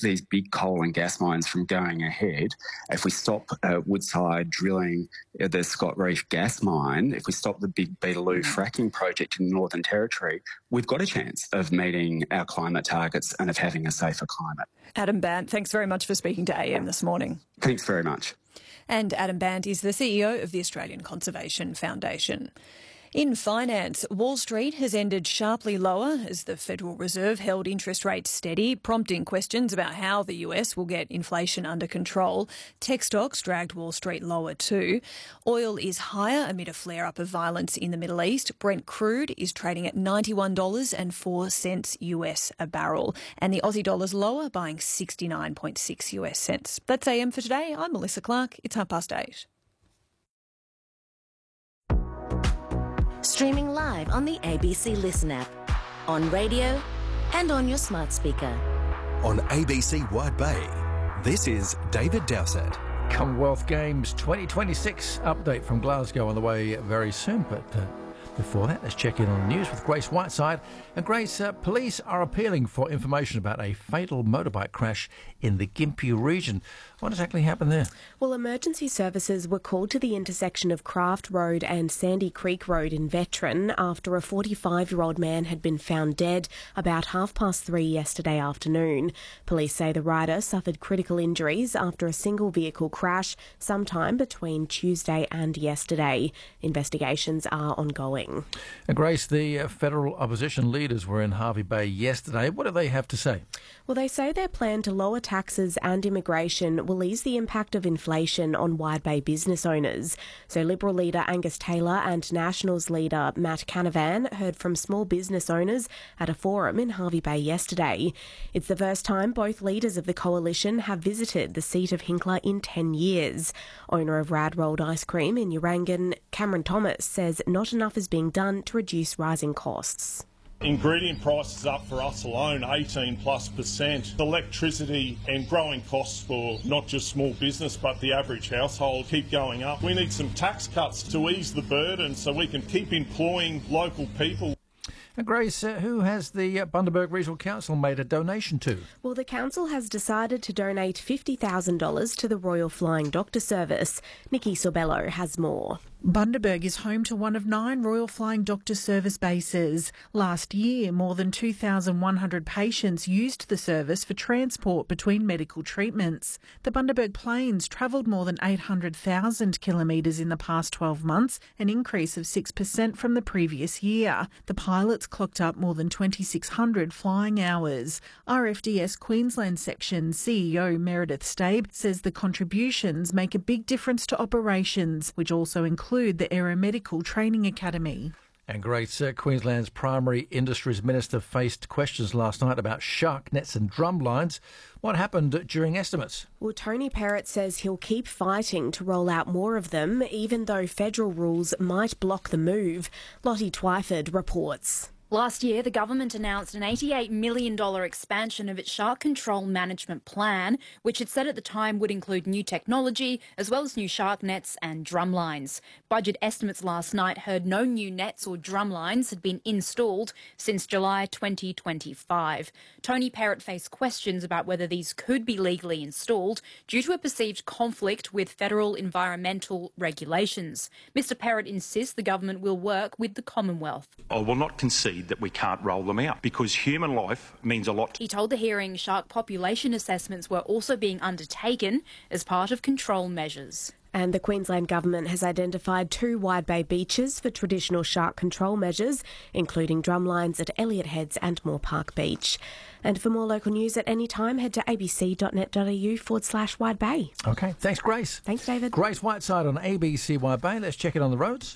these big coal and gas mines from going ahead, if we stop Woodside drilling the Scott Reef gas mine, if we stop the big Beetaloo fracking project in the Northern Territory, we've got a chance of meeting our climate targets and of having a safer climate. Adam Bandt, thanks very much for speaking to AM this morning. Thanks very much. And Adam Bandt is the CEO of the Australian Conservation Foundation. In finance, Wall Street has ended sharply lower as the Federal Reserve held interest rates steady, prompting questions about how the US will get inflation under control. Tech stocks dragged Wall Street lower too. Oil is higher amid a flare-up of violence in the Middle East. Brent crude is trading at $91.04 US a barrel. And the Aussie dollar's lower, buying 69.6 US cents. That's AM for today. I'm Melissa Clark. It's 8:30. Streaming live on the ABC Listen app, on radio and on your smart speaker. On ABC Wide Bay, this is David Dowsett. Commonwealth Games 2026 update from Glasgow on the way very soon, but before that, let's check in on the news with Grace Whiteside. And Grace, police are appealing for information about a fatal motorbike crash in the Gympie region. What exactly happened there? Well, emergency services were called to the intersection of Craft Road and Sandy Creek Road in Veteran after a 45-year-old man had been found dead about 3:30 yesterday afternoon. Police say the rider suffered critical injuries after a single vehicle crash sometime between Tuesday and yesterday. Investigations are ongoing. And Grace, the federal opposition leaders were in Hervey Bay yesterday. What do they have to say? Well, they say their plan to lower taxes and immigration will ease the impact of inflation on Wide Bay business owners. So Liberal leader Angus Taylor and Nationals leader Matt Canavan heard from small business owners at a forum in Hervey Bay yesterday. It's the first time both leaders of the coalition have visited the seat of Hinkler in 10 years. Owner of Rad Rolled Ice Cream in Urangan, Cameron Thomas, says not enough is being done to reduce rising costs. Ingredient prices up for us alone 18+%. Electricity and growing costs for not just small business but the average household keep going up. We need some tax cuts to ease the burden so we can keep employing local people. And Grace, who has the Bundaberg Regional Council made a donation to? Well, the council has decided to donate $50,000 to the Royal Flying Doctor Service. Nikki Sorbello has more. Bundaberg is home to one of 9 Royal Flying Doctor Service bases. Last year, more than 2,100 patients used the service for transport between medical treatments. The Bundaberg planes travelled more than 800,000 kilometres in the past 12 months, an increase of 6% from the previous year. The pilots clocked up more than 2,600 flying hours. RFDS Queensland Section CEO Meredith Stabe says the contributions make a big difference to operations, which also include the Aeromedical Training Academy. And Grace, Queensland's Primary Industries Minister faced questions last night about shark nets and drumlines. What happened during estimates? Well, Tony Perrott says he'll keep fighting to roll out more of them, even though federal rules might block the move. Lottie Twyford reports. Last year, the government announced an $88 million expansion of its shark control management plan, which it said at the time would include new technology, as well as new shark nets and drumlines. Budget estimates last night heard no new nets or drumlines had been installed since July 2025. Tony Perrott faced questions about whether these could be legally installed due to a perceived conflict with federal environmental regulations. Mr Perrott insists the government will work with the Commonwealth. I will not concede that we can't roll them out because human life means a lot. He told the hearing shark population assessments were also being undertaken as part of control measures. And the Queensland Government has identified 2 Wide Bay beaches for traditional shark control measures, including drumlines at Elliott Heads and Moore Park Beach. And for more local news at any time, head to abc.net.au/Wide Bay. OK, thanks, Grace. Thanks, David. Grace Whiteside on ABC Wide Bay. Let's check it on the roads.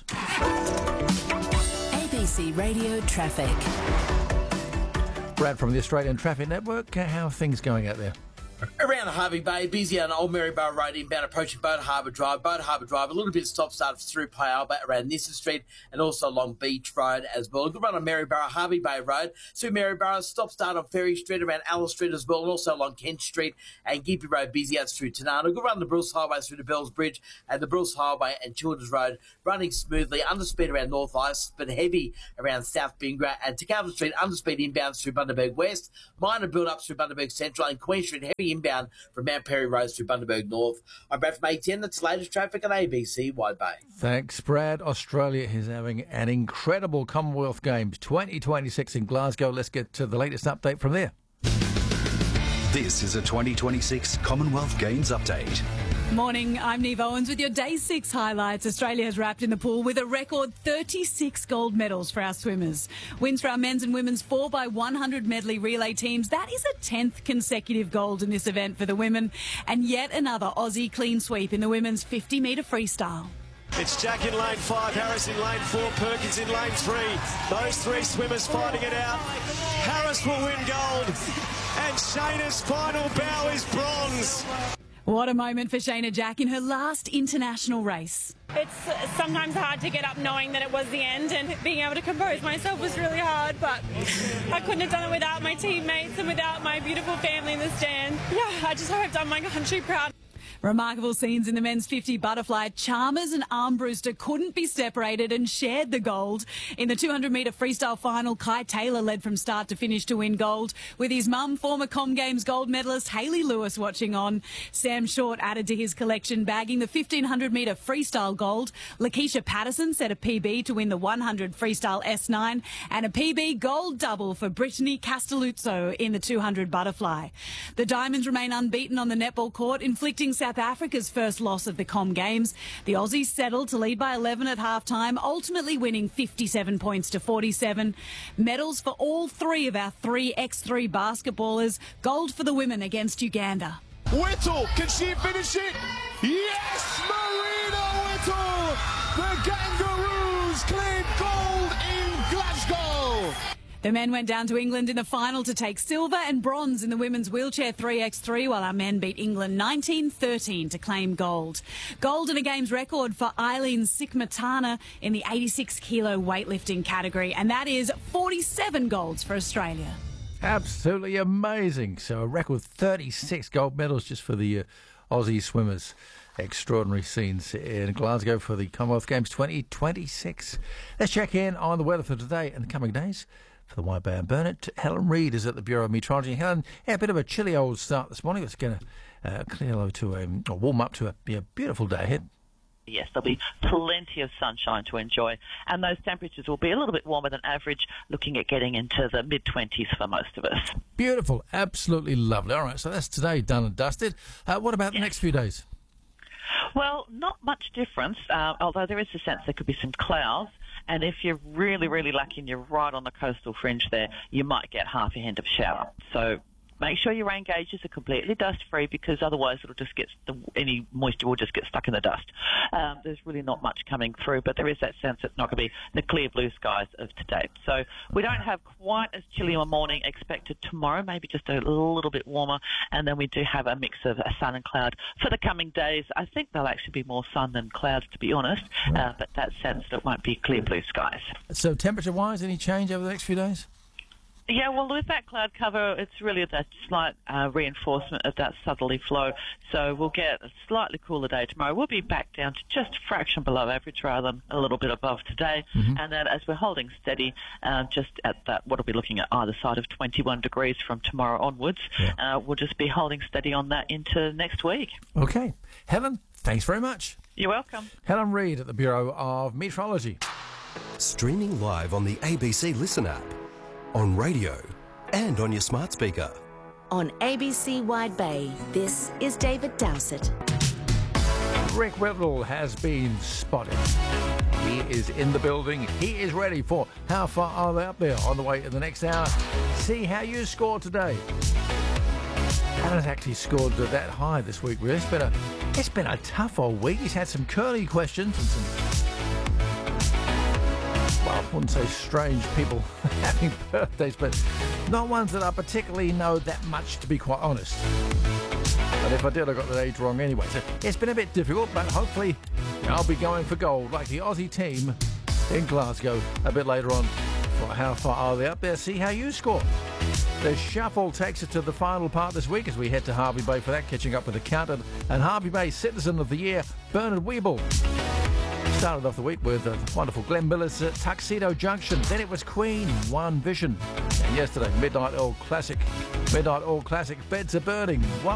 ABC Radio Traffic. Brad from the Australian Traffic Network. How are things going out there? Around Harvey Bay, busy on Old Maryborough Road inbound approaching Boat Harbour Drive. Boat Harbour Drive, a little bit of stop-start through Pialba around Nissen Street and also along Beach Road as well. A good run on Maryborough, Harvey Bay Road. Through Maryborough, stop-start on Ferry Street around Alice Street as well and also along Kent Street and Gympie Road, busy out through Tanana. A good run on the Bruce Highway through the Bells Bridge and the Bruce Highway and Childers Road, running smoothly, underspeed around North Ice, but heavy around South Bingra and to Calvin Street, underspeed inbound through Bundaberg West, minor build-ups through Bundaberg Central and Queen Street, heavy inbound from Mount Perry Road through Bundaberg North. I'm Brad from A10. That's the latest traffic on ABC Wide Bay. Thanks, Brad. Australia is having an incredible Commonwealth Games 2026 in Glasgow. Let's get to the latest update from there. This is a 2026 Commonwealth Games update. Morning, I'm Neve Owens with your Day 6 highlights. Australia has wrapped in the pool with a record 36 gold medals for our swimmers. Wins for our men's and women's 4x100 medley relay teams. That is a 10th consecutive gold in this event for the women. And yet another Aussie clean sweep in the women's 50-metre freestyle. It's Jack in lane 5, Harris in lane 4, Perkins in lane 3. Those three swimmers fighting it out. Harris will win gold. And Shayna's final bow is bronze. What a moment for Shayna Jack in her last international race. It's sometimes hard to get up knowing that it was the end, and being able to compose myself was really hard, but I couldn't have done it without my teammates and without my beautiful family in the stand. Yeah, I just hope I've done my country proud. Remarkable scenes in the men's 50 butterfly. Chalmers and Armbruster couldn't be separated and shared the gold. In the 200-metre freestyle final, Kai Taylor led from start to finish to win gold, with his mum, former Com Games gold medalist Hayley Lewis, watching on. Sam Short added to his collection, bagging the 1,500-metre freestyle gold. Lakeisha Patterson set a PB to win the 100 freestyle S9, and a PB gold double for Brittany Castelluzzo in the 200 butterfly. The Diamonds remain unbeaten on the netball court, inflicting South Africa's first loss of the Com Games. The Aussies settled to lead by 11 at half-time, ultimately winning 57 points to 47. Medals for all three of our 3x3 basketballers. Gold for the women against Uganda. Whittle, can she finish it? Yes, Marina Whittle! The Kangaroos claim gold in Glasgow! The men went down to England in the final to take silver and bronze in the women's wheelchair 3x3, while our men beat England 19-13 to claim gold. Gold in a games record for Eileen Sikmatana in the 86-kilo weightlifting category, and that is 47 golds for Australia. Absolutely amazing. So a record 36 gold medals just for the Aussie swimmers. Extraordinary scenes in Glasgow for the Commonwealth Games 2026. Let's check in on the weather for today and the coming days. For the Wide Bay and Burnett, Helen Reid is at the Bureau of Meteorology. Helen, a bit of a chilly old start this morning. It's going to clear low to or warm up to a beautiful day ahead. Yes, there'll be plenty of sunshine to enjoy, and those temperatures will be a little bit warmer than average, looking at getting into the mid-20s for most of us. Beautiful, absolutely lovely. All right, so that's today done and dusted. What about the next few days? Well, not much difference, although there is a sense there could be some clouds. And if you're really, really lucky and you're right on the coastal fringe there, you might get half a hint of shower. So make sure your rain gauges are completely dust-free, because otherwise it'll just get any moisture will just get stuck in the dust. There's really not much coming through, but there is that sense it's not going to be the clear blue skies of today. So we don't have quite as chilly a morning expected tomorrow, maybe just a little bit warmer, and then we do have a mix of sun and cloud for the coming days. I think there'll actually be more sun than clouds, to be honest, but that sense that it won't be clear blue skies. So temperature-wise, any change over the next few days? Yeah, well, with that cloud cover, it's really that slight reinforcement of that southerly flow. So we'll get a slightly cooler day tomorrow. We'll be back down to just a fraction below average rather than a little bit above today. Mm-hmm. And then as we're holding steady, just at that, what we'll be looking at either side of 21 degrees from tomorrow onwards, we'll just be holding steady on that into next week. Okay. Helen, thanks very much. You're welcome. Helen Reid at the Bureau of Meteorology. Streaming live on the ABC Listen app, on radio and on your smart speaker. On ABC Wide Bay, this is David Dowsett. Rick Whittle has been spotted. He is in the building. He is ready for How Far Are They Up There? On the way in the next hour. See how you scored today. Haven't actually scored that high this week, really. It's been a tough old week. He's had some curly questions and some, well, I wouldn't say strange people having birthdays, but not ones that I particularly know that much, to be quite honest. And if I did, I got the age wrong anyway. So it's been a bit difficult, but hopefully I'll be going for gold like the Aussie team in Glasgow a bit later on. Well, how far are they up there? See how you score. The shuffle takes us to the final part this week as we head to Hervey Bay for that, catching up with accountant and Hervey Bay Citizen of the Year, Bernard Weeble. Started off the week with the wonderful Glenn Miller's Tuxedo Junction. Then it was Queen, One Vision. And yesterday, Midnight Oil Classic, Beds Are Burning.